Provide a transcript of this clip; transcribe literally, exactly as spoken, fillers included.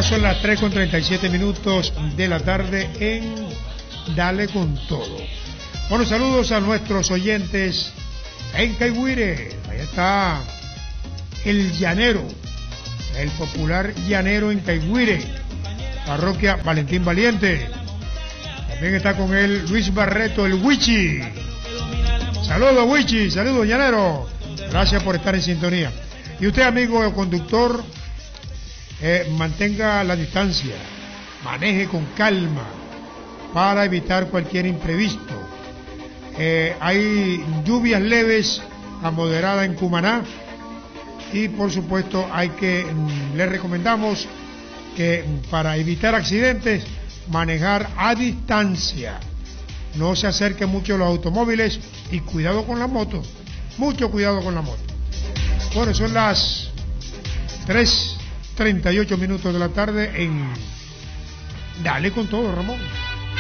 son las tres con treinta y siete minutos de la tarde en Dale con Todo. Bueno, saludos a nuestros oyentes en Caigüire. Ahí está el llanero, el popular llanero en Caigüire, parroquia Valentín Valiente. También está con él Luis Barreto, el Wichi. Saludos, Wichi, saludos, llanero. Gracias por estar en sintonía. Y usted, amigo conductor, eh, mantenga la distancia, maneje con calma para evitar cualquier imprevisto. Eh, hay lluvias leves a moderada en Cumaná y por supuesto hay que, le recomendamos que para evitar accidentes, manejar a distancia. No se acerquen mucho los automóviles y cuidado con la moto, mucho cuidado con la moto. Bueno, son las tres treinta y ocho minutos de la tarde en Dale con Todo, Ramón.